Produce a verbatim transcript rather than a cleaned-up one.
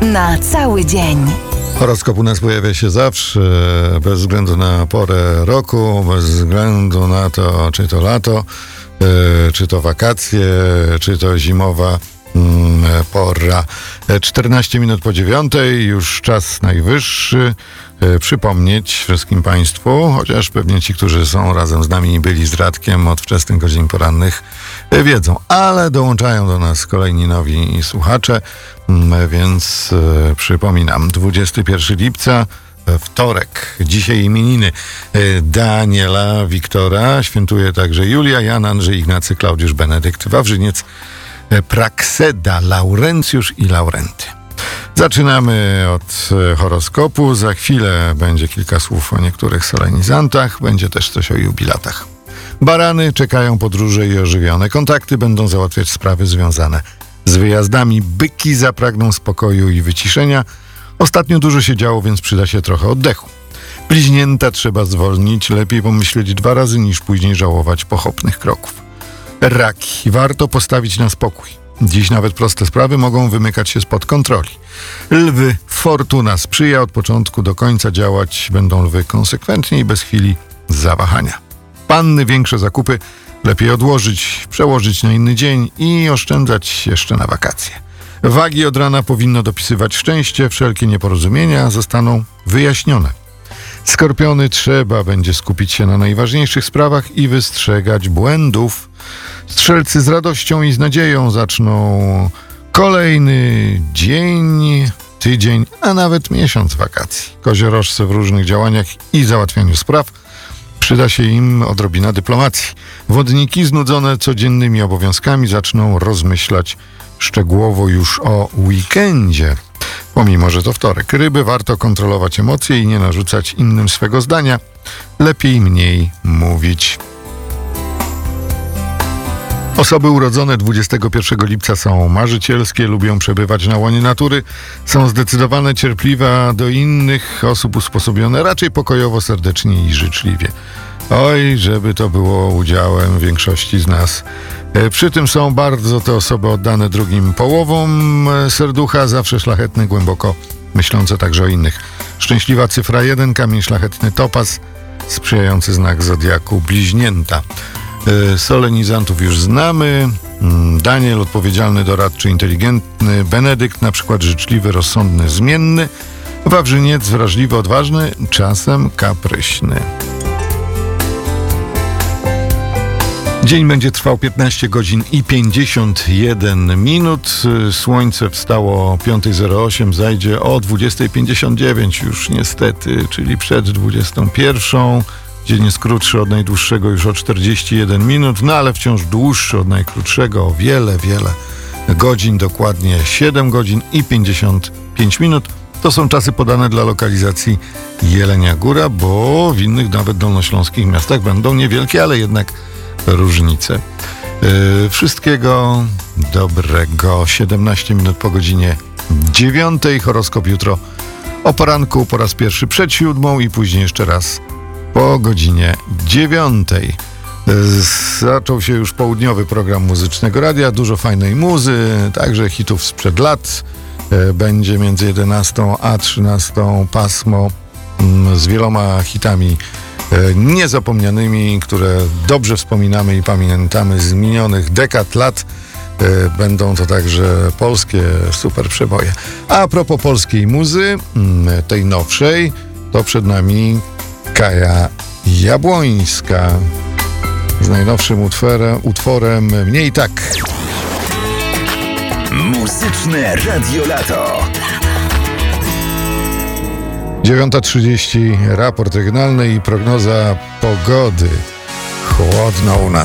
na cały dzień. Horoskop u nas pojawia się zawsze, bez względu na porę roku, bez względu na to, czy to lato, czy to wakacje, czy to zimowa pora. czternaście minut po dziewiątej, już czas najwyższy przypomnieć wszystkim Państwu, chociaż pewnie ci, którzy są razem z nami i byli z Radkiem od wczesnych godzin porannych, wiedzą, ale dołączają do nas kolejni nowi słuchacze, więc przypominam, dwudziestego pierwszego lipca, wtorek, dzisiaj imieniny Daniela, Wiktora, świętuje także Julia, Jan, Andrzej, Ignacy, Klaudiusz, Benedykt, Wawrzyniec, Prakseda, Laurencjusz i Laurenty. Zaczynamy od horoskopu. Za chwilę będzie kilka słów o niektórych solenizantach. Będzie też coś o jubilatach. Barany czekają podróże i ożywione kontakty. Będą załatwiać sprawy związane z wyjazdami. Byki zapragną spokoju i wyciszenia. Ostatnio dużo się działo, więc przyda się trochę oddechu. Bliźnięta trzeba zwolnić. Lepiej pomyśleć dwa razy, niż później żałować pochopnych kroków. Raki. Warto postawić na spokój. Dziś nawet proste sprawy mogą wymykać się spod kontroli. Lwy. Fortuna sprzyja, od początku do końca działać będą lwy konsekwentnie i bez chwili zawahania. Panny. Większe zakupy lepiej odłożyć, przełożyć na inny dzień i oszczędzać jeszcze na wakacje. Wagi. Od rana powinno dopisywać szczęście. Wszelkie nieporozumienia zostaną wyjaśnione. Skorpiony. Trzeba będzie skupić się na najważniejszych sprawach i wystrzegać błędów. Strzelcy. Z radością i z nadzieją zaczną kolejny dzień, tydzień, a nawet miesiąc wakacji. Koziorożce. W różnych działaniach i załatwianiu spraw przyda się im odrobina dyplomacji. Wodniki. Znudzone codziennymi obowiązkami zaczną rozmyślać szczegółowo już o weekendzie. Pomimo, że to wtorek. Ryby. Warto kontrolować emocje i nie narzucać innym swego zdania. Lepiej mniej mówić. Osoby urodzone dwudziestego pierwszego lipca są marzycielskie, lubią przebywać na łonie natury, są zdecydowane, cierpliwe, a do innych osób usposobione raczej pokojowo, serdecznie i życzliwie. Oj, żeby to było udziałem większości z nas. Przy tym są bardzo te osoby oddane drugim połowom serducha, zawsze szlachetne, głęboko myślące także o innych. Szczęśliwa cyfra jeden, kamień szlachetny topaz, sprzyjający znak zodiaku bliźnięta. Solenizantów już znamy. Daniel, odpowiedzialny, doradczy, inteligentny. Benedykt, na przykład życzliwy, rozsądny, zmienny. Wawrzyniec, wrażliwy, odważny, czasem kapryśny. Dzień będzie trwał piętnaście godzin i pięćdziesiąt jeden minut. Słońce wstało o piąta zero osiem, zajdzie o dwudziesta pięćdziesiąt dziewięć już niestety, czyli przed dwudziestą pierwszą. Dzień jest krótszy od najdłuższego już o czterdzieści jeden minut, no ale wciąż dłuższy od najkrótszego o wiele, wiele godzin, dokładnie siedem godzin i pięćdziesiąt pięć minut. To są czasy podane dla lokalizacji Jelenia Góra, bo w innych, nawet dolnośląskich miastach będą niewielkie, ale jednak różnice. Yy, wszystkiego dobrego. siedemnaście minut po godzinie dziewiątej. Horoskop jutro o poranku po raz pierwszy przed siódmą i później jeszcze raz po godzinie dziewiątej. Zaczął się już południowy program Muzycznego Radia. Dużo fajnej muzy, także hitów sprzed lat. Będzie między jedenastą a trzynastą pasmo z wieloma hitami niezapomnianymi, które dobrze wspominamy i pamiętamy z minionych dekad lat. Będą to także polskie super przeboje. A propos polskiej muzy, tej nowszej, to przed nami Kaja Jabłońska z najnowszym utworem, utworem Mniej tak. Muzyczne Radio Lato. dziewiąta trzydzieści, raport regionalny i prognoza pogody. Chłodno u nas.